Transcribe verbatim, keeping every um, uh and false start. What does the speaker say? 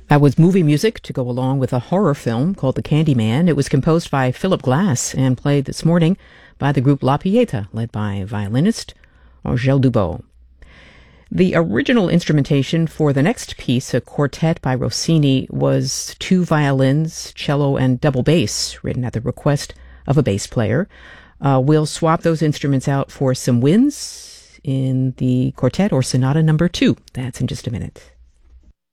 That was movie music to go along with a horror film called The Candyman. It was composed by Philip Glass and played this morning by the group La Pieta, led by violinist Angèle Dubot. The original instrumentation for the next piece, a quartet by Rossini, was two violins, cello, and double bass, written at the request of a bass player. Uh, we'll swap those instruments out for some winds in the quartet or sonata number two. That's in just a minute.